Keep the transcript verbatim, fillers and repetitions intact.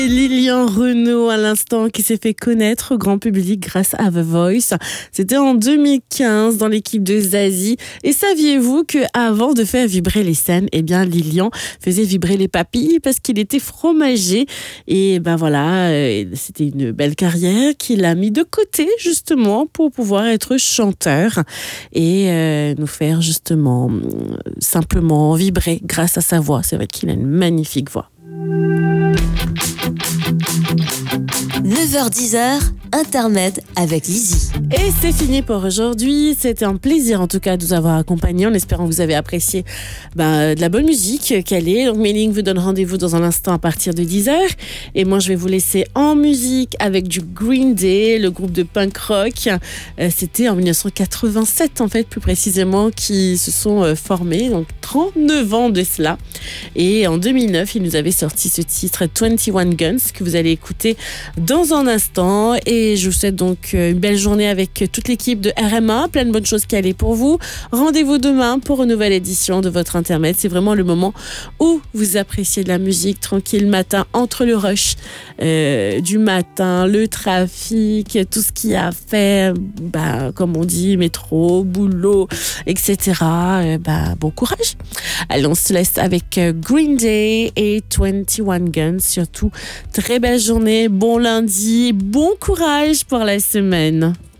Lilian Renaud à l'instant qui s'est fait connaître au grand public grâce à The Voice. C'était en deux mille quinze dans l'équipe de Zazie. Et saviez-vous qu'avant de faire vibrer les scènes, eh bien Lilian faisait vibrer les papilles parce qu'il était fromager. Et ben voilà, euh, c'était une belle carrière qu'il a mis de côté justement pour pouvoir être chanteur et euh, nous faire justement euh, simplement vibrer grâce à sa voix. C'est vrai qu'il a une magnifique voix. neuf heures dix, Intermède avec Lizzy. Et c'est fini pour aujourd'hui. C'était un plaisir en tout cas de vous avoir accompagné en espérant que vous avez apprécié ben, de la bonne musique qu'elle est. Donc Méling vous donne rendez-vous dans un instant à partir de dix heures. Et moi je vais vous laisser en musique avec du Green Day, le groupe de punk rock. Euh, c'était en dix-neuf cent quatre-vingt-sept en fait plus précisément qui se sont euh, formés. Donc trente-neuf ans de cela. Et en deux mille neuf ils nous avaient sorti ce titre vingt et un Guns que vous allez écouter dans un instant. Et je vous souhaite donc une belle journée avec toute l'équipe de R M A. Plein de bonnes choses qui allaient pour vous. Rendez-vous demain pour une nouvelle édition de votre Intermède. C'est vraiment le moment où vous appréciez de la musique tranquille matin entre le rush euh, du matin, le trafic, tout ce qu'il y a à faire, bah, comme on dit, métro, boulot, et cetera. Euh, bah, bon courage. Allez, on se laisse avec Green Day et vingt et un Guns. Surtout, très belle journée, bon lundi, bon courage pour la semaine.